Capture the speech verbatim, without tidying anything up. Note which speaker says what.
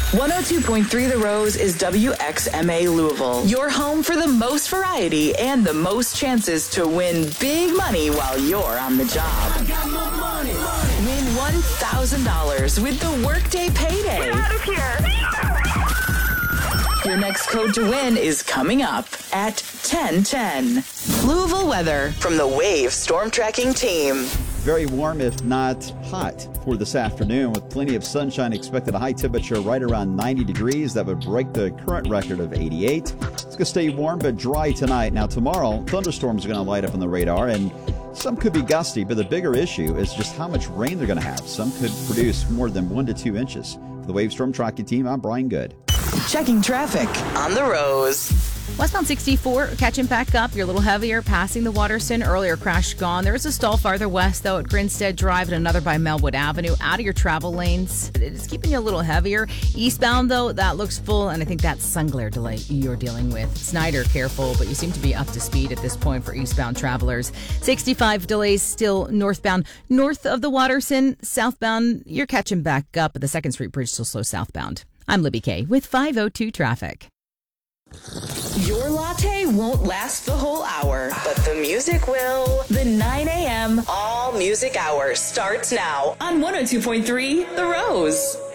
Speaker 1: one oh two point three The Rose is W X M A Louisville, your home for the most variety and the most chances to win big money while you're on the job.
Speaker 2: I got more money.
Speaker 1: Win one thousand dollars with the Workday Payday.
Speaker 3: Get out of here.
Speaker 1: Your next code to win is coming up at ten ten. Louisville weather from the Wave Storm Tracking Team.
Speaker 4: Very warm, if not hot, for this afternoon with plenty of sunshine expected. A high temperature right around ninety degrees. That would break the current record of eighty-eight. It's going to stay warm but dry tonight. Now tomorrow, thunderstorms are going to light up on the radar, and some could be gusty, but the bigger issue is just how much rain they're going to have. Some could produce more than one to two inches. For the Wave Storm Tracking Team, I'm Brian Good.
Speaker 1: Checking traffic on the Rose.
Speaker 5: Westbound sixty-four, catching back up. You're a little heavier, passing the Waterston. Earlier crash gone. There is a stall farther west, though, at Grinstead Drive and another by Melwood Avenue. Out of your travel lanes. It's keeping you a little heavier. Eastbound, though, that looks full, and I think that's sun glare delay you're dealing with. Snyder, careful, but you seem to be up to speed at this point for eastbound travelers. sixty-five delays still northbound. North of the Waterston, southbound, you're catching back up, but the second Street Bridge still slow southbound. I'm Libby Kay with five oh two Traffic.
Speaker 1: Your latte won't last the whole hour, but the music will. The nine a.m. All Music Hour starts now on one oh two point three The Rose.